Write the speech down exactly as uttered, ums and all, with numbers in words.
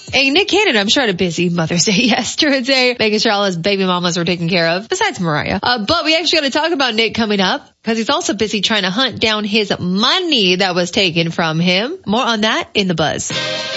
Hey, Nick Cannon, I'm sure had a busy Mother's Day yesterday, making sure all his baby mamas were taken care of, besides Mariah. Uh, but we actually got to talk about Nick coming up, because he's also busy trying to hunt down his money that was taken from him. More on that in the Buzz.